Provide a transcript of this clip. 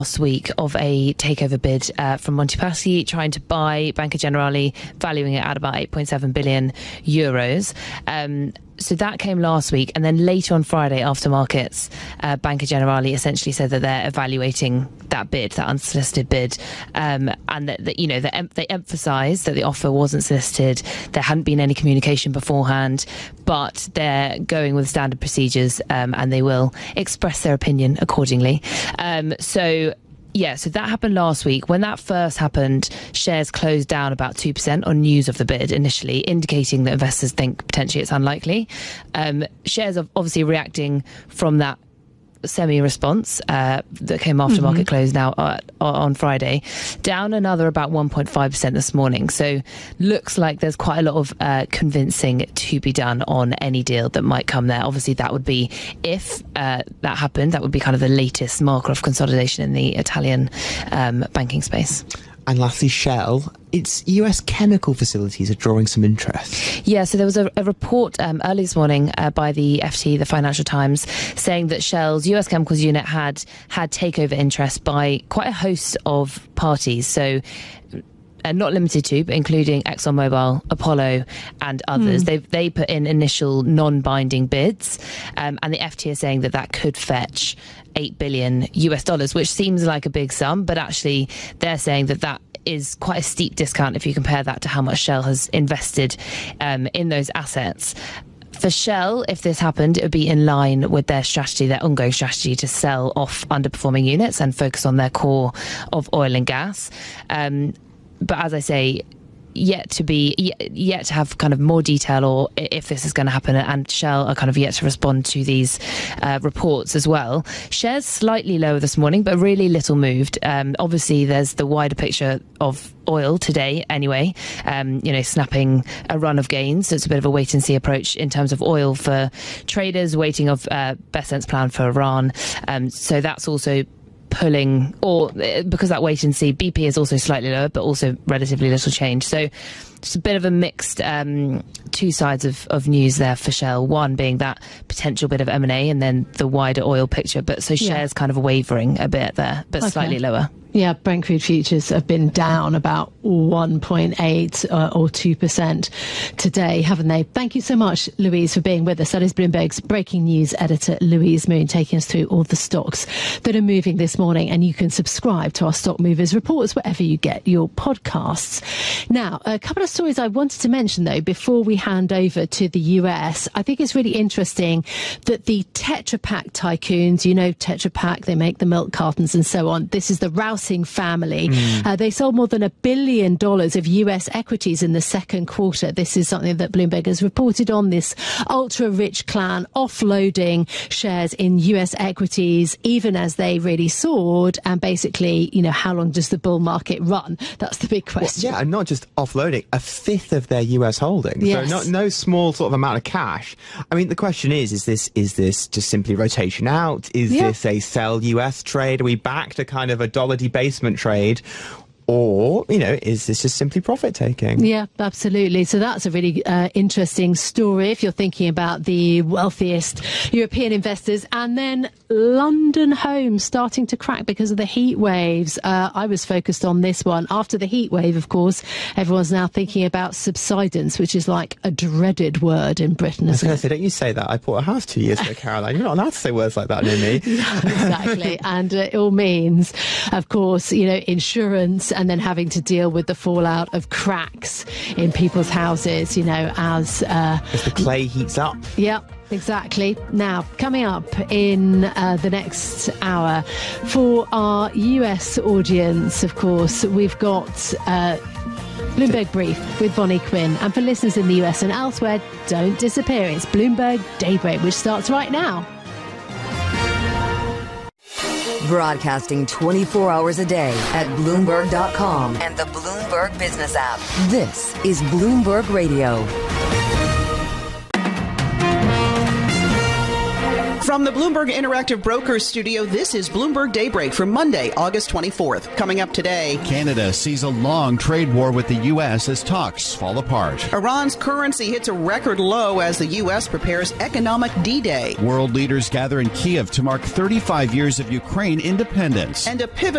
last week of a takeover bid from Monte Paschi trying to buy Banca Generali, valuing it at about 8.7 billion euros. So that came last week, and then later on Friday, after markets, Banca Generali essentially said that they're evaluating that bid, that unsolicited bid, and that they emphasised that the offer wasn't solicited. There hadn't been any communication beforehand, but they're going with standard procedures, and they will express their opinion accordingly. So that happened last week. When that first happened, shares closed down about 2% on news of the bid initially, indicating that investors think potentially it's unlikely. Shares are obviously reacting from that semi-response that came after market close now on Friday, down another about 1.5% this morning. So looks like there's quite a lot of convincing to be done on any deal that might come there. Obviously that would be, if that happened, that would be kind of the latest marker of consolidation in the Italian banking space. And lastly, Shell. Its US chemical facilities are drawing some interest. Yeah, so there was a report early this morning by the FT, the Financial Times, saying that Shell's US chemicals unit had takeover interest by quite a host of parties. So not limited to, but including ExxonMobil, Apollo and others. They put in initial non-binding bids, and the FT is saying that could fetch $8 billion, which seems like a big sum, but actually they're saying that is quite a steep discount if you compare that to how much Shell has invested in those assets. For Shell, if this happened, it would be in line with their strategy, their ongoing strategy to sell off underperforming units and focus on their core of oil and gas. But as I say, yet to have kind of more detail, or if this is going to happen, and Shell are kind of yet to respond to these reports as well. Shares slightly lower this morning, but really little moved. Obviously there's the wider picture of oil today anyway, snapping a run of gains. So it's a bit of a wait and see approach in terms of oil for traders, waiting of best sense plan for Iran. So that's also pulling, or because that wait and see, BP is also slightly lower, but also relatively little change. So it's a bit of a mixed two sides of news there for Shell. One being that potential bit of M&A, and then the wider oil picture. But so shares kind of wavering a bit there, but slightly lower. Yeah, Brent crude futures have been down about 1.8 or 2% today, haven't they? Thank you so much, Louise, for being with us. That is Bloomberg's breaking news editor, Louise Moon, taking us through all the stocks that are moving this morning. And you can subscribe to our Stock Movers reports wherever you get your podcasts. Now, a couple of stories I wanted to mention, though, before we hand over to the US. I think it's really interesting that the Tetra Pak tycoons, Tetra Pak, they make the milk cartons and so on. This is the Rouse family. They sold more than $1 billion of US equities in the second quarter. This is something that Bloomberg has reported on, this ultra-rich clan offloading shares in US equities, even as they really soared. And basically, how long does the bull market run? That's the big question. Well, and not just offloading, a fifth of their US holdings. Yes. So no small sort of amount of cash. I mean, the question is this just simply rotation out? Is this a sell US trade? Are we back to kind of a dollar debasement trade? Or, is this just simply profit taking? Yeah, absolutely. So that's a really interesting story if you're thinking about the wealthiest European investors. And then London homes starting to crack because of the heat waves. I was focused on this one. After the heat wave, of course, everyone's now thinking about subsidence, which is like a dreaded word in Britain. I was going to say, don't you say that? I bought a house 2 years ago, Caroline. You're not allowed to say words like that near me. Yeah, exactly. And it all means, of course, insurance, and then having to deal with the fallout of cracks in people's houses, as the clay heats up. Yeah, exactly. Now, coming up in the next hour, for our US audience, of course, we've got Bloomberg Brief with Bonnie Quinn. And for listeners in the US and elsewhere, don't disappear. It's Bloomberg Daybreak, which starts right now. Broadcasting 24 hours a day at Bloomberg.com and the Bloomberg Business app. This is Bloomberg Radio. From the Bloomberg Interactive Brokers Studio, this is Bloomberg Daybreak for Monday, August 24th. Coming up today, Canada sees a long trade war with the U.S. as talks fall apart. Iran's currency hits a record low as the U.S. prepares economic D-Day. World leaders gather in Kiev to mark 35 years of Ukraine independence. And a pivot